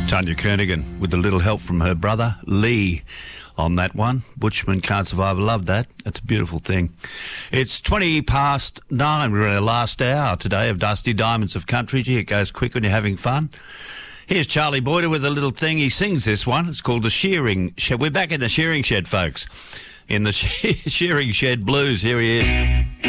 Tanya Kernaghan with a little help from her brother Lee on that one. Bushman Can't Survive. I love that. That's a beautiful thing. It's 9:20. We're in our last hour today of Dusty Diamonds of Country. Gee, it goes quick when you're having fun. Here's Charlie Boyder with a little thing. He sings this one. It's called The Shearing Shed. We're back in the shearing shed, folks. In the shearing shed blues. Here he is.